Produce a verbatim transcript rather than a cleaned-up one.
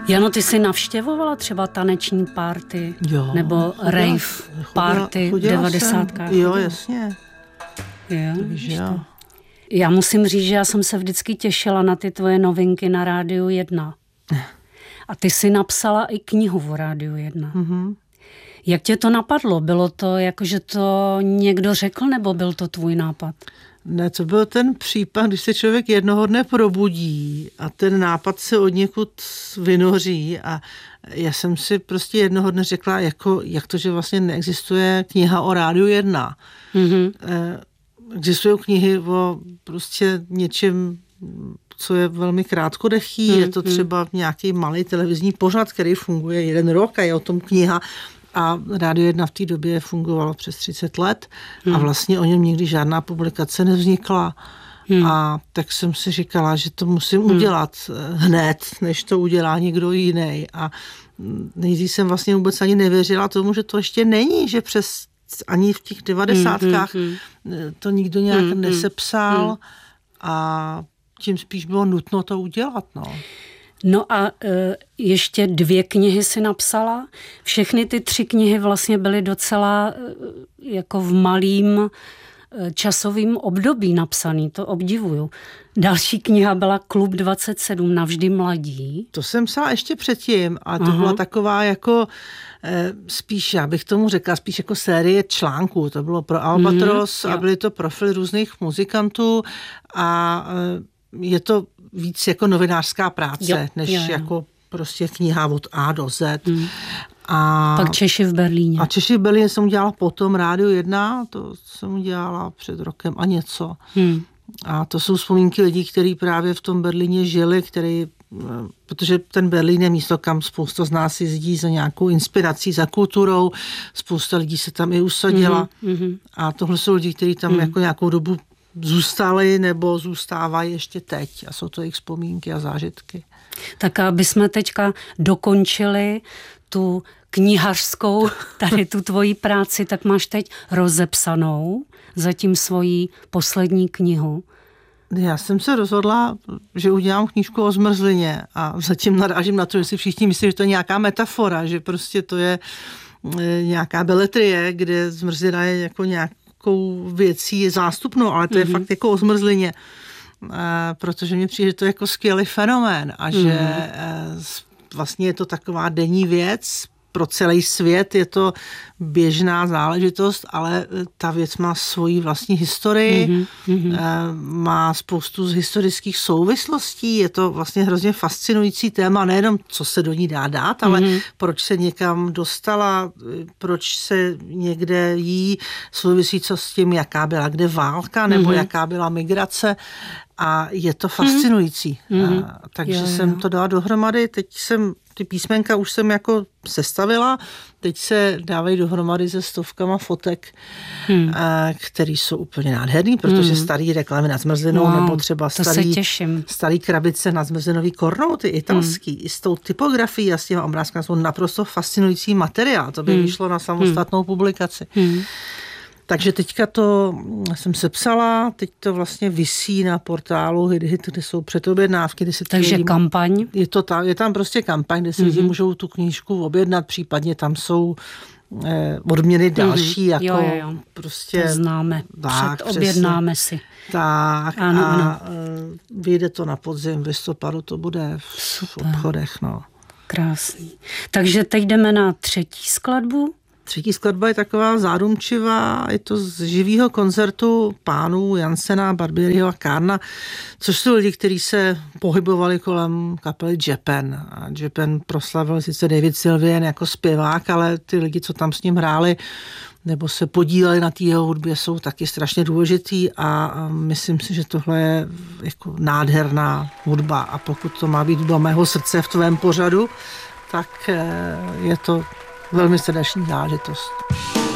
Jano, ty jsi navštěvovala třeba taneční party? Jo, nebo chodila, rave chodila, party v devadesátkách? Jo, jasně. Jo, Takže jo. Já musím říct, že já jsem se vždycky těšila na ty tvoje novinky na Rádiu jedna. A ty jsi napsala i knihu o Rádiu jedna. Mm-hmm. Jak tě to napadlo? Bylo to jako, že to někdo řekl, nebo byl to tvůj nápad? Ne, to byl ten případ, když se člověk jednoho dne probudí a ten nápad se od někud vynoří a já jsem si prostě jednoho dne řekla, jako, jak to, že vlastně neexistuje kniha o Rádiu jedna. Mm-hmm. Existují knihy o prostě něčem, co je velmi krátkodechý, mm-hmm. je to třeba nějaký malý televizní pořad, který funguje jeden rok a je o tom kniha. A Rádio jedna v té době fungovalo přes třicet let hmm. a vlastně o něm nikdy žádná publikace nevznikla. Hmm. A tak jsem si říkala, že to musím hmm. udělat hned, než to udělá někdo jiný. A nejdřív jsem vlastně vůbec ani nevěřila tomu, že to ještě není, že přes ani v těch devadesátkách hmm. to nikdo nějak hmm. nesepsal hmm. a tím spíš bylo nutno to udělat. No. No a e, ještě dvě knihy si napsala. Všechny ty tři knihy vlastně byly docela e, jako v malým e, časovým období napsaný, to obdivuju. Další kniha byla Klub dvacet sedm, Navždy mladí. To jsem psala ještě předtím, ale to Aha. byla taková jako e, spíš, já bych tomu řekla, spíš jako série článků. To bylo pro Albatros mm, a byly to profily různých muzikantů a e, je to víc jako novinářská práce, jo, než jo, jo. jako prostě kniha od A do Z. Hmm. A pak Češi v Berlíně. A Češi v Berlíně jsem udělala potom Rádio jedna, to jsem udělala před rokem a něco. Hmm. A to jsou vzpomínky lidí, kteří právě v tom Berlíně žili, který, protože ten Berlín je místo, kam spousta z nás jezdí za nějakou inspirací, za kulturou, spousta lidí se tam i usadila. Hmm. A tohle jsou lidi, kteří tam hmm. jako nějakou dobu zůstali nebo zůstávají ještě teď a jsou to jejich vzpomínky a zážitky. Tak aby jsme teďka dokončili tu knihařskou, tady tu tvoji práci, tak máš teď rozepsanou zatím svoji poslední knihu. Já jsem se rozhodla, že udělám knížku o zmrzlině a zatím narážím na to, že si všichni myslí, že to je nějaká metafora, že prostě to je nějaká beletrie, kde zmrzlina je jako nějak věcí je zástupnou, ale to je mm-hmm. fakt jako o zmrzlině, e, protože mně přijde, že to je jako skvělý fenomén a mm-hmm. že e, vlastně je to taková denní věc, pro celý svět je to běžná záležitost, ale ta věc má svoji vlastní historii, mm-hmm. e, má spoustu z historických souvislostí, je to vlastně hrozně fascinující téma, nejenom co se do ní dá dát, ale mm-hmm. proč se někam dostala, proč se někde jí souvisí co s tím, jaká byla kde válka, nebo mm-hmm. jaká byla migrace. A je to fascinující. Mm-hmm. A, takže jo, jo. jsem to dala dohromady, teď jsem ty písmenka už jsem jako sestavila, teď se dávají dohromady se stovkama fotek, hmm. který jsou úplně nádherný, protože hmm. starý reklamy nad zmrzlinou, wow, nebo třeba starý, starý krabice nad zmrzlinový kornouty italský, hmm. i s tou typografií a s těma obrázkami jsou naprosto fascinující materiál. To by hmm. vyšlo na samostatnou hmm. publikaci. Hmm. Takže teďka to jsem sepsala, teď to vlastně visí na portálu HitHit, kde jsou předobjednávky. Kde se Takže lidi, kampaň? Je, to tam, je tam prostě kampaň, kde si mm-hmm. lidi můžou tu knížku objednat, případně tam jsou eh, odměny další. Mm-hmm. Jako jo, jo, jo. Prostě, to známe, tak, předobjednáme si. Tak ano, a ano. vyjde to na podzim, v listopadu to bude v, v obchodech. No. Krásný. Takže teď jdeme na třetí skladbu. Třetí skladba je taková zárumčivá, je to z živého koncertu pánů Jansena, Barbieriho a Kárna, což jsou lidi, kteří se pohybovali kolem kapely Japan. A Japan proslavil sice David Sylvian jako zpěvák, ale ty lidi, co tam s ním hráli, nebo se podíleli na té jeho hudbě, jsou taky strašně důležitý a myslím si, že tohle je jako nádherná hudba a pokud to má být hudba mého srdce v tvém pořadu, tak je to velmi srdeční záležitost.